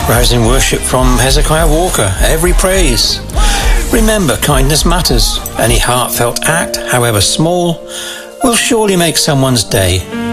Rousing worship from Hezekiah Walker. Every praise. Remember, kindness matters. Any heartfelt act, however small, will surely make someone's day.